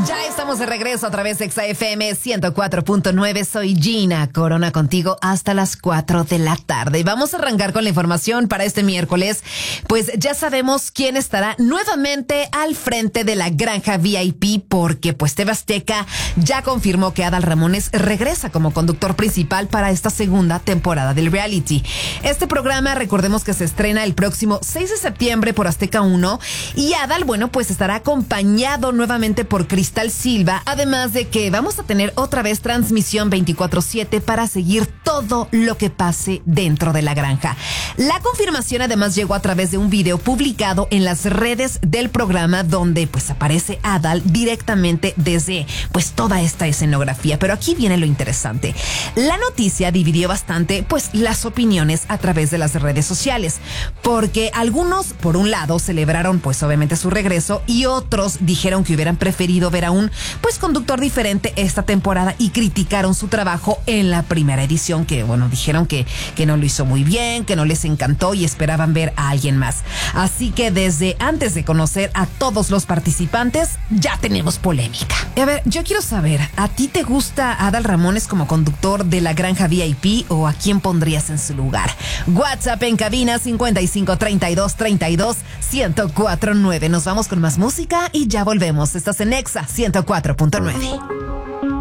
Ya estamos de regreso a través de XFM 104.9. Soy Gina Corona contigo hasta las 4 de la tarde. Vamos a arrancar con la información para este miércoles. Pues ya sabemos quién estará nuevamente al frente de la Granja VIP, porque pues TV Azteca ya confirmó que Adal Ramones regresa como conductor principal para esta segunda temporada del reality. Este programa, recordemos que se estrena el próximo 6 de septiembre por Azteca 1 y Adal, bueno, pues estará acompañado nuevamente por Cristal Silva, además de que vamos a tener otra vez transmisión 24/7 para seguir todo lo que pase dentro de la granja. La confirmación además llegó a través de un video publicado en las redes del programa donde pues aparece Adal directamente desde pues toda esta escenografía. Pero aquí viene lo interesante. La noticia dividió bastante pues las opiniones a través de las redes sociales, porque algunos por un lado celebraron pues obviamente su regreso y otros dijeron que hubieran preferido ver a un pues conductor diferente esta temporada y criticaron su trabajo en la primera edición, que bueno, dijeron que no lo hizo muy bien, que no les encantó y esperaban ver a alguien más. Así que desde antes de conocer a todos los participantes ya tenemos polémica. A ver, yo quiero saber, ¿a ti te gusta Adal Ramones como conductor de la Granja VIP o a quién pondrías en su lugar? WhatsApp en cabina 5532321049. Nos vamos con más música y ya volvemos. Estás en Exa 104.9.